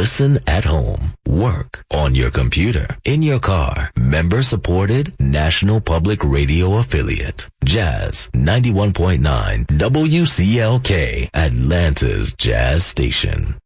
Listen at home, work, on your computer, in your car. Member supported National Public Radio affiliate. Jazz 91.9 WCLK, Atlanta's Jazz Station.